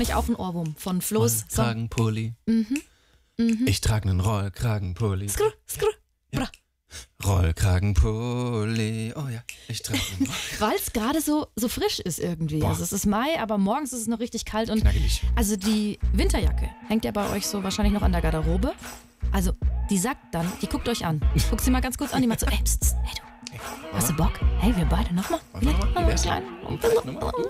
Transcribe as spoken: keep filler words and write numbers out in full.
Ich auch ein Ohrwurm von Flo's Song. Rollkragenpulli. Mhm. Mhm. Ich trage einen Rollkragenpulli. Skru, skru, bra. Rollkragenpulli. Oh ja, ich trage einen Rollkragenpulli. Weil es gerade so, so frisch ist irgendwie. Boah. Also es ist Mai, aber morgens ist es noch richtig kalt. Und Knackig. also die Winterjacke hängt ja bei euch so wahrscheinlich noch an der Garderobe. Also die sagt dann, die guckt euch an. Guckt sie mal ganz kurz an, die macht so, ey, pst, pst, hey du, hast du Bock? Hey, wir beide nochmal? Wollen wir noch mal? Wie wär's? Klein.